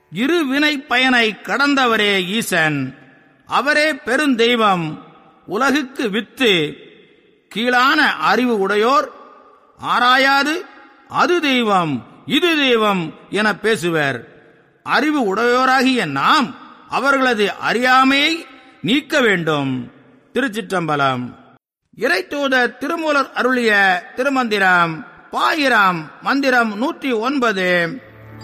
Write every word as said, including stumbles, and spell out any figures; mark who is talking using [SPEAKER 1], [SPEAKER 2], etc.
[SPEAKER 1] இரு வினை பயனை கடந்தவரே ஈசன். அவரே பெருந்தெய்வம், உலகுக்கு வித்து. கீழான அறிவு உடையோர் ஆராயாது அது தெய்வம் இது தெய்வம் என பேசுவர். அறிவு உடையோராகிய நாம் அவர்களது அறியாமையை நீக்க வேண்டும். திருச்சிற்றம்பலம். இறைத்தூதர் திருமூலர் அருளிய திருமந்திரம் பாயிரம் மந்திரம் நூற்றி ஒன்பது.